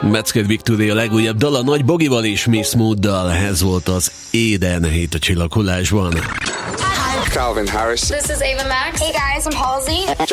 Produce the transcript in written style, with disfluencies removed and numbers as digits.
Metzger Victoria a legújabb dala Nagy Bogival és Miss Mooddal. Ez volt az Éden hét a Csillaghullásban. Calvin Harris. This is Ava Max. Hey guys, I'm Halsey.